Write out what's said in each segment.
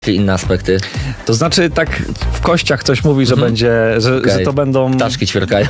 czy inne aspekty? To znaczy tak w kościach coś mówi, że będzie, że to będą... Ptaszki ćwierkają.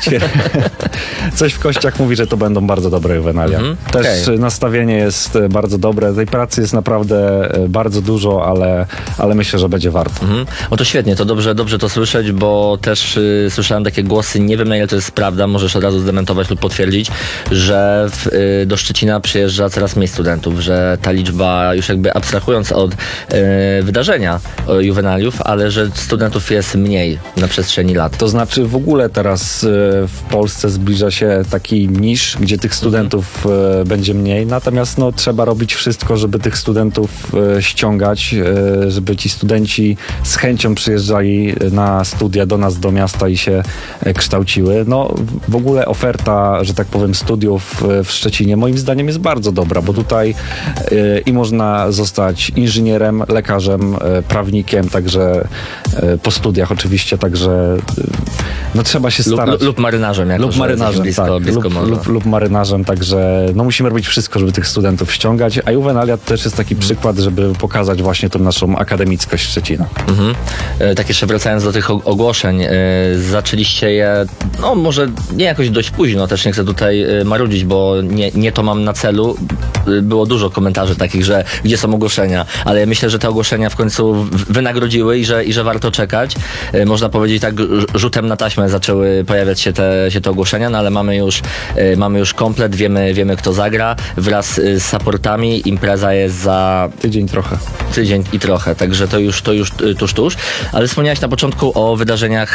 Coś w kościach mówi, że to będą bardzo dobre juwenalia. Też nastawienie jest bardzo dobre. Tej pracy jest naprawdę bardzo dużo, ale myślę, że będzie warto. No to świetnie, to dobrze to słyszeć, bo też słyszałem takie głosy, nie wiem na ile to jest prawda, możesz od razu zdementować lub potwierdzić, że do Szczecina przyjeżdża coraz mniej studentów, że ta liczba, już jakby abstrahując od wydarzenia juwenaliów, ale że studentów jest mniej na przestrzeni lat. To znaczy w ogóle teraz w Polsce zbliża się taki nisz, gdzie tych studentów będzie mniej, natomiast trzeba robić wszystko, żeby tych studentów ściągać, żeby ci studenci z chęcią przyjeżdżali na studia do nas, do miasta i się kształciły. W ogóle oferta, że tak powiem, studiów w Szczecinie moim zdaniem jest bardzo dobra, bo tutaj i można zostać inżynierem, lekarzem, prawnikiem, także po studiach oczywiście, także trzeba się starać. Lub marynarzem, jak lub marynarzem, blisko morza. Lub marynarzem, także musimy robić wszystko, żeby tych studentów ściągać, a Juvenalia też jest taki przykład, żeby pokazać właśnie tą naszą akademickość Szczecina. Tak jeszcze wracając do tych ogłoszeń, zaczęliście je, może nie jakoś dość późno, też nie chcę tutaj marudzić, bo nie to mam na celu. Było dużo komentarzy takich, że gdzie są ogłoszenia, ale myślę, że te ogłoszenia w końcu wynagrodziły i że warto czekać. Można powiedzieć tak, rzutem na taśmę zaczęły pojawiać się te ogłoszenia, ale mamy już komplet, wiemy kto zagra, wraz z supportami. Impreza jest za tydzień i trochę, także to już tuż. Ale wspomniałeś na początku o wydarzeniach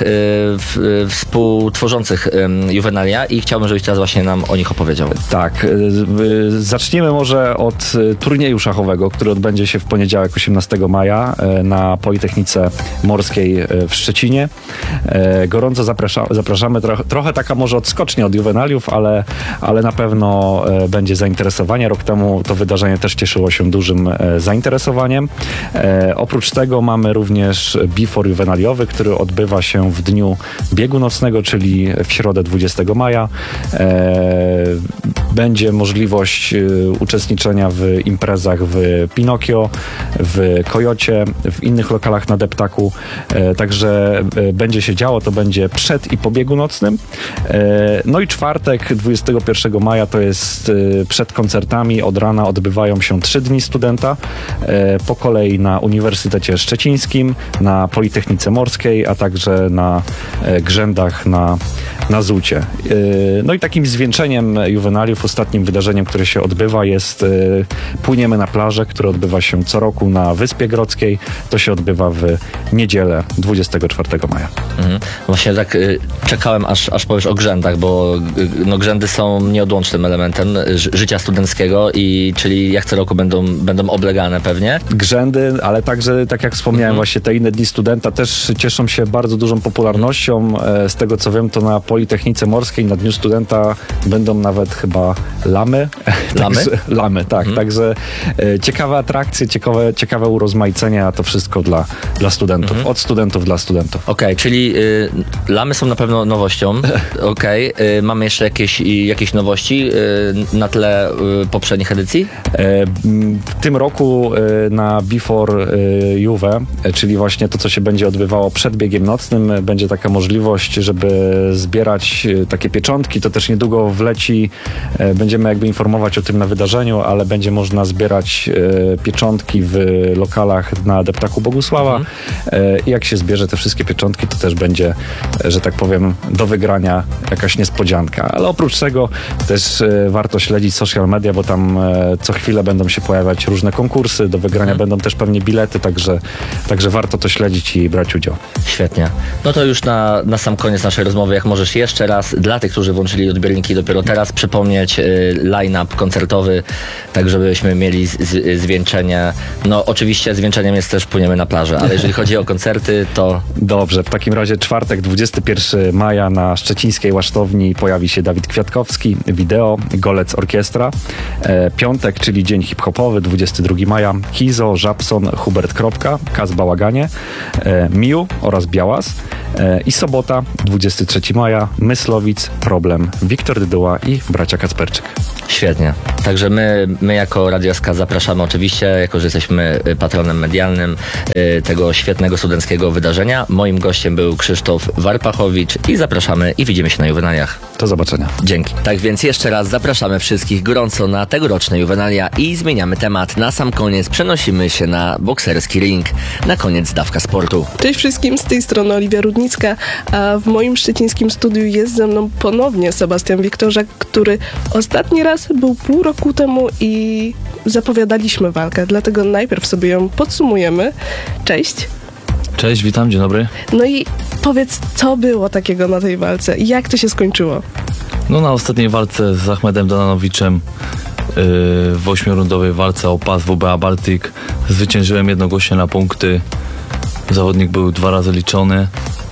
współtworzących Juvenalia i chciałbym, żebyś teraz właśnie nam o nich opowiedział. Tak, zaczniemy może od turnieju szachowego, który odbędzie się w poniedziałek 18 maja na Politechnice Morskiej w Szczecinie. Gorąco zapraszamy, trochę taka może odskocznie od juwenaliów, ale na pewno będzie zainteresowanie. Rok temu to wydarzenie też cieszyło się dużym zainteresowaniem. Oprócz tego mamy również Before juwenaliowy, który odbywa się w dniu biegu nocnego, czyli w środę 20 maja. Będzie możliwość uczestniczenia w imprezach w Pinokio, w Kojocie, w innych lokalach na Deptaku. Także będzie się działo, to będzie przed i po biegu nocnym. I czwartek 21 maja to jest przed koncertami. Od rana odbywają się 3 dni studenta. Po kolei na Uniwersytecie Szczecińskim, na Politechnice Morskiej, a także na Grzędach na Zucie. I takim zwieńczeniem juwenaliów, ostatnim wydarzeniem, które się odbywa, jest Płyniemy na plażę, które odbywa się co roku na Wyspie Grodzkiej. To się odbywa w niedzielę 24 maja. Właśnie tak czekałem, aż powiesz o Grzędach, bo Grzędy są nieodłącznym elementem życia studenckiego czyli jak co roku będą oblegane pewnie. Grzędy, ale także, tak jak wspomniałem, właśnie te inne dni studenta też cieszą się bardzo dużą popularnością. Z tego co wiem, to na Politechnice Morskiej na Dniu Studenta będą nawet chyba lamy. Lamy, tak. Także ciekawe atrakcje, ciekawe urozmaicenia, to wszystko dla studentów. Od studentów dla studentów. Okej, czyli lamy są na pewno nowością. Mamy jeszcze jakieś nowości na tle poprzednich edycji? W tym roku na Before Juve, czyli właśnie to, co się będzie odbywało przed biegiem nocnym, będzie taka możliwość, żeby zbierać takie pieczątki. To też niedługo wleci. Będziemy jakby informować o tym na wydarzeniu, ale będzie można zbierać pieczątki w lokalach na Deptaku Bogusława. I jak się zbierze te wszystkie pieczątki, to też będzie, że tak powiem, do wygrania jakaś niespodzianka. Ale oprócz tego też warto śledzić social media, bo tam co chwilę będą się pojawiać różne konkursy. Do wygrania będą też pewnie bilety, także warto to śledzić i brać udział. Świetnie. No to już na sam koniec naszej rozmowy, jak możesz jeszcze raz dla tych, którzy włączyli odbiorniki dopiero teraz, przypomnieć line-up koncertowy, tak żebyśmy mieli zwieńczenie. Oczywiście zwieńczeniem jest też Płyniemy na plażę, ale jeżeli chodzi o koncerty, to... Dobrze, w takim razie czwartek 21 maja na szczecińskiej Łasztowni pojawi się Dawid Kwiatkowski, wideo, Golec Orkiestra. Piątek, czyli dzień hip-hopowy, 22 maja, Kizo, Żabson, Hubert Kropka, Kaz Bałaganie, Miu oraz Białas. I sobota, 23 maja, Myslowic, Problem, Wiktor Dyduła i bracia Kacperczyk. Świetnie. Także my jako Radio SK zapraszamy oczywiście, jako że jesteśmy patronem medialnym tego świetnego studenckiego wydarzenia. Moim gościem był Krzysztof Warpachowicz i zapraszamy i widzimy się na juwenaliach. Do zobaczenia. Dzięki. Tak więc jeszcze raz zapraszamy wszystkich gorąco na tegoroczne juwenalia i zmieniamy temat. Na sam koniec przenosimy się na bokserski ring. Na koniec dawka sportu. Cześć wszystkim, z tej strony Oliwia Rudnicka, a w moim szczecińskim studiu jest ze mną ponownie Sebastian Wiktorzak, który ostatni raz był pół roku temu i zapowiadaliśmy walkę, dlatego najpierw sobie ją podsumujemy. Cześć. Cześć, witam, dzień dobry. No i powiedz, co było takiego na tej walce i jak to się skończyło? No na ostatniej walce z Ahmedem Dananowiczem w 8-rundowej walce o pas WBA Baltic zwyciężyłem jednogłośnie na punkty. Zawodnik był 2 razy liczony.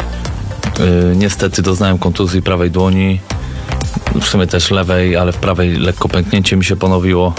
Niestety doznałem kontuzji prawej dłoni, w sumie też lewej, ale w prawej lekko pęknięcie mi się ponowiło.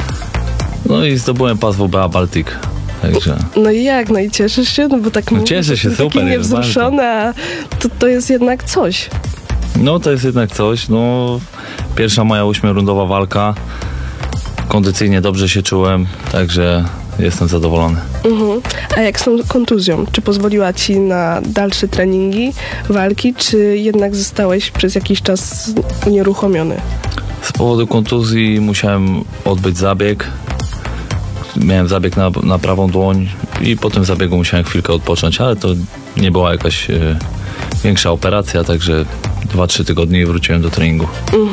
No i zdobyłem pas WBA Baltic. Także... No i jak? No i cieszysz się? No bo tak No cieszę się, super. Taki niewzruszony, a to jest jednak coś. No to jest jednak coś. No, pierwsza moja 8-rundowa walka. Kondycyjnie dobrze się czułem, także jestem zadowolony. A jak z tą kontuzją? Czy pozwoliła ci na dalsze treningi, walki, czy jednak zostałeś przez jakiś czas unieruchomiony? Z powodu kontuzji musiałem odbyć zabieg. Miałem zabieg na prawą dłoń i po tym zabiegu musiałem chwilkę odpocząć, ale to nie była jakaś większa operacja, także 2-3 tygodnie i wróciłem do treningu.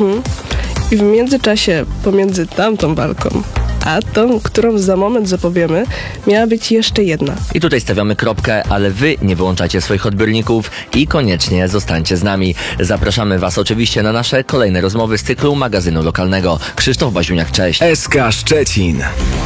I w międzyczasie pomiędzy tamtą walką a tą, którą za moment zapowiemy, miała być jeszcze jedna. I tutaj stawiamy kropkę, ale wy nie wyłączacie swoich odbiorników i koniecznie zostańcie z nami. Zapraszamy was oczywiście na nasze kolejne rozmowy z cyklu magazynu lokalnego. Krzysztof Baziuniak, cześć. SK Szczecin.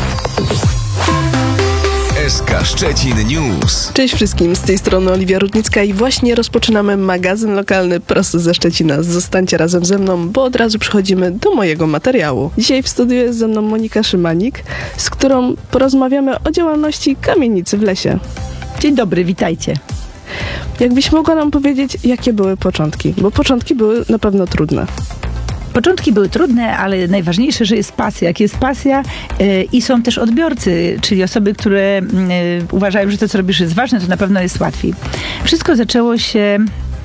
SK Szczecin News. Cześć wszystkim, z tej strony Oliwia Rudnicka i właśnie rozpoczynamy magazyn lokalny prosto ze Szczecina. Zostańcie razem ze mną, bo od razu przechodzimy do mojego materiału. Dzisiaj w studiu jest ze mną Monika Szymanik, z którą porozmawiamy o działalności kamienicy w lesie. Dzień dobry, witajcie. Jakbyś mogła nam powiedzieć, jakie były początki? Bo początki były na pewno trudne. Początki były trudne, ale najważniejsze, że jest pasja. Jak jest pasja i są też odbiorcy, czyli osoby, które uważają, że to, co robisz, jest ważne, to na pewno jest łatwiej. Wszystko zaczęło się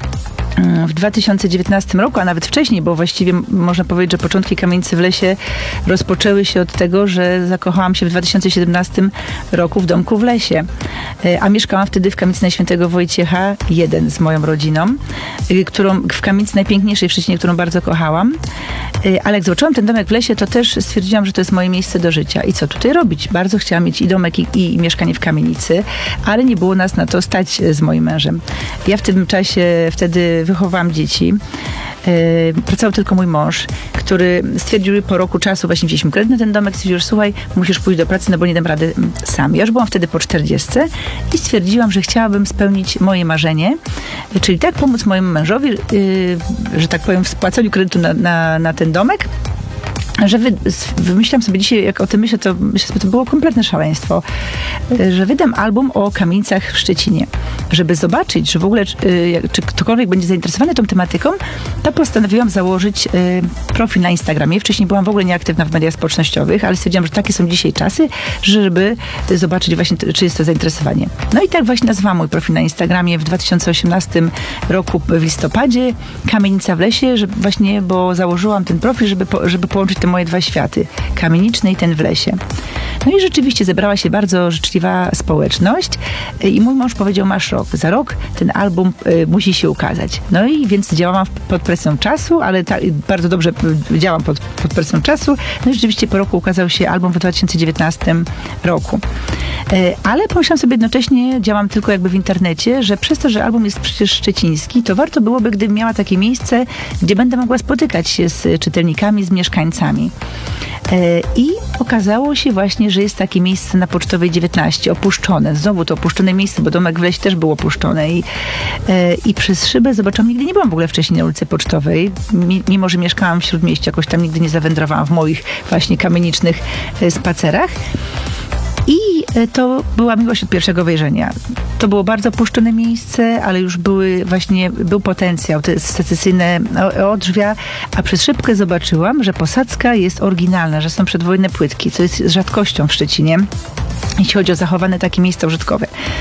w 2019 roku, a nawet wcześniej, bo właściwie można powiedzieć, że początki Kamienicy w lesie rozpoczęły się od tego, że zakochałam się w 2017 roku w domku w lesie. A mieszkałam wtedy w kamienicy Najświętego Wojciecha 1 z moją rodziną, którą w kamienicy najpiękniejszej w Szczecinie, którą bardzo kochałam. Ale jak zobaczyłam ten domek w lesie, to też stwierdziłam, że to jest moje miejsce do życia. I co tutaj robić? Bardzo chciałam mieć i domek, i mieszkanie w kamienicy, ale nie było nas na to stać z moim mężem. Ja w tym czasie wtedy wychowałam dzieci. Pracował tylko mój mąż, który stwierdził po roku czasu, właśnie wzięliśmy kredyt na ten domek, stwierdził, że słuchaj, musisz pójść do pracy, no bo nie dam rady sam. Ja już byłam wtedy po 40 i stwierdziłam, że chciałabym spełnić moje marzenie, czyli tak pomóc mojemu mężowi, że tak powiem, w spłaceniu kredytu na ten domek, że wymyślam sobie dzisiaj, jak o tym myślę, to było kompletne szaleństwo, że wydam album o kamienicach w Szczecinie. Żeby zobaczyć, że w ogóle, czy ktokolwiek będzie zainteresowany tą tematyką, to postanowiłam założyć profil na Instagramie. Wcześniej byłam w ogóle nieaktywna w mediach społecznościowych, ale stwierdziłam, że takie są dzisiaj czasy, żeby zobaczyć właśnie, czy jest to zainteresowanie. No i tak właśnie nazwałam mój profil na Instagramie w 2018 roku w listopadzie Kamienica w lesie, bo założyłam ten profil, żeby połączyć te moje dwa światy, kamieniczny i ten w lesie. No i rzeczywiście zebrała się bardzo życzliwa społeczność i mój mąż powiedział, masz rok, za rok ten album musi się ukazać. No i więc działałam pod presją czasu, ale bardzo dobrze działam pod presją czasu. No i rzeczywiście po roku ukazał się album w 2019 roku. Ale pomyślałam sobie jednocześnie, działam tylko jakby w internecie, że przez to, że album jest przecież szczeciński, to warto byłoby, gdybym miała takie miejsce, gdzie będę mogła spotykać się z czytelnikami, z mieszkańcami. I okazało się właśnie, że jest takie miejsce na Pocztowej 19, opuszczone. Znowu to opuszczone miejsce, bo domek w lesie też był opuszczony. I przez szybę zobaczyłam, nigdy nie byłam w ogóle wcześniej na ulicy Pocztowej, mimo że mieszkałam w Śródmieściu, jakoś tam nigdy nie zawędrowałam w moich właśnie kamienicznych spacerach. I to była miłość od pierwszego wejrzenia. To było bardzo opuszczone miejsce, ale już był potencjał, te secesyjne odrzwia, a przez szybkę zobaczyłam, że posadzka jest oryginalna, że są przedwojenne płytki, co jest rzadkością w Szczecinie, jeśli chodzi o zachowane takie miejsca użytkowe.